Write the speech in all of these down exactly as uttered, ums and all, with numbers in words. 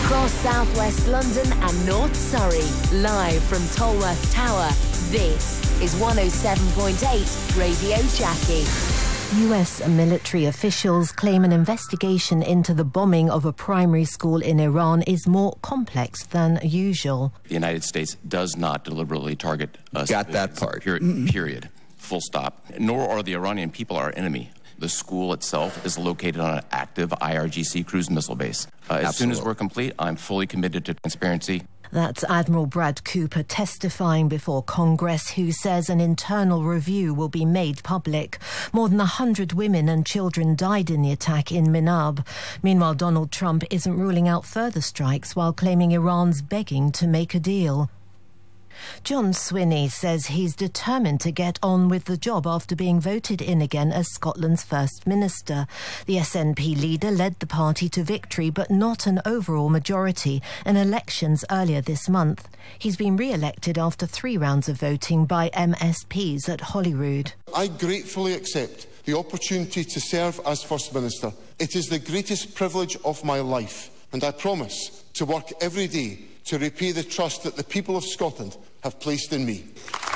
Across southwest London and North Surrey, live from Tolworth Tower, this is one oh seven point eight Radio Jackie. U S military officials claim an investigation into the bombing of a primary school in Iran is more complex than usual. The United States does not deliberately target us. Got that part. Period. Mm-hmm. Period. Full stop. Nor are the Iranian people our enemy. The school itself is located on an active I R G C cruise missile base. Uh, as soon as we're complete, I'm fully committed to transparency. That's Admiral Brad Cooper testifying before Congress, who says an internal review will be made public. More than one hundred women and children died in the attack in Minab. Meanwhile, Donald Trump isn't ruling out further strikes while claiming Iran's begging to make a deal. John Swinney says he's determined to get on with the job after being voted in again as Scotland's First Minister. The S N P leader led the party to victory, but not an overall majority in elections earlier this month. He's been re-elected after three rounds of voting by M S Ps at Holyrood. I gratefully accept the opportunity to serve as First Minister. It is the greatest privilege of my life, and I promise to work every day to repay the trust that the people of Scotland have placed in me.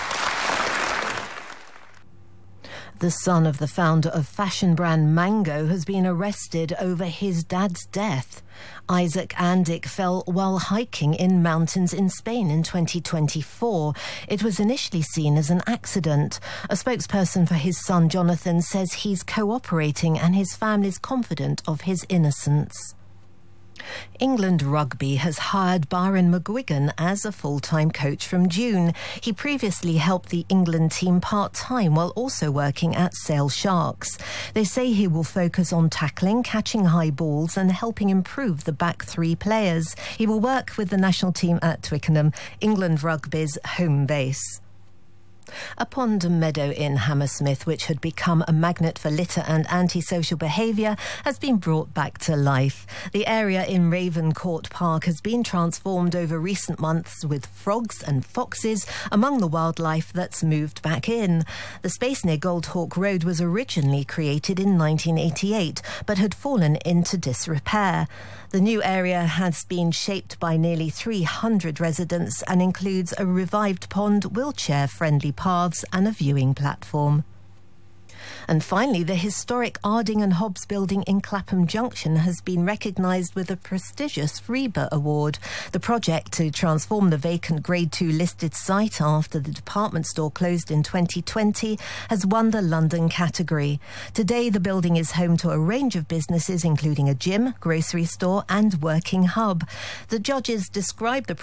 The son of the founder of fashion brand Mango has been arrested over his dad's death. Isaac Andic fell while hiking in mountains in Spain in twenty twenty-four. It was initially seen as an accident. A spokesperson for his son Jonathan says he's cooperating and his family's confident of his innocence. England Rugby has hired Byron McGuigan as a full-time coach from June. He previously helped the England team part-time while also working at Sale Sharks. They say he will focus on tackling, catching high balls and helping improve the back three players. He will work with the national team at Twickenham, England Rugby's home base. A pond meadow in Hammersmith, which had become a magnet for litter and antisocial behaviour, has been brought back to life. The area in Ravencourt Park has been transformed over recent months, with frogs and foxes among the wildlife that's moved back in. The space near Goldhawk Road was originally created in nineteen eighty-eight, but had fallen into disrepair. The new area has been shaped by nearly three hundred residents and includes a revived pond, wheelchair-friendly paths and a viewing platform. And finally, the historic Arding and Hobbs building in Clapham Junction has been recognised with a prestigious REBA award. The project to transform the vacant Grade two listed site after the department store closed in twenty twenty has won the London category. Today, the building is home to a range of businesses, including a gym, grocery store and working hub. The judges described the